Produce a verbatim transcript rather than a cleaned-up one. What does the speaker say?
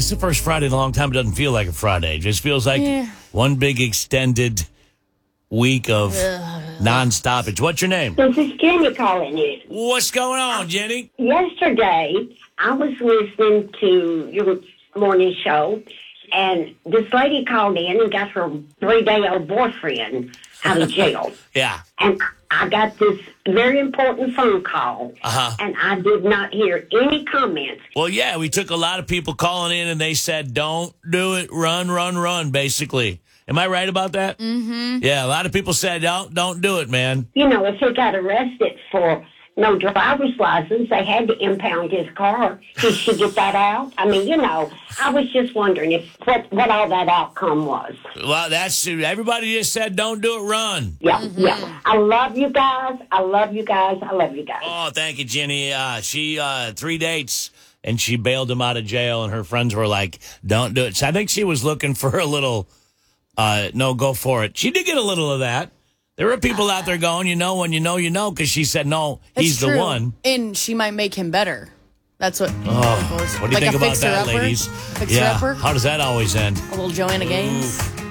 This is the first Friday in a long time. It doesn't feel like a Friday. It just feels like Yeah. one big extended week of non-stoppage. What's your name? This is Jenny calling in. What's going on, Jenny? Yesterday, I was listening to your morning show, and this lady called in and got her three-day-old boyfriend out of jail. Yeah. And I got this very important phone call, Uh-huh. and I did not hear any comments. Well, yeah, we took a lot of people calling in, and they said, don't do it. Run, run, run, basically. Am I right about that? Mm-hmm. Yeah, a lot of people said, don't, don't do it, man. You know, if he got arrested for no driver's license, they had to impound his car. Did she get that out? I mean, you know, I was just wondering if what, what all that outcome was. Well, that's everybody just said, don't do it, run. Yeah, yeah. I love you guys. I love you guys. I love you guys. Oh, thank you, Jenny. Uh, she, uh, three dates, and she bailed him out of jail, and her friends were like, don't do it. So I think she was looking for a little, uh, no, go for it. She did get a little of that. There are people out there going, you know, when you know, you know, because she said, no, he's It's true. the one. And she might make him better. That's what. Oh, what do you like think a about that, fixer-upper? ladies? Fixer-upper? Yeah. How does that always end? A little Joanna Gaines.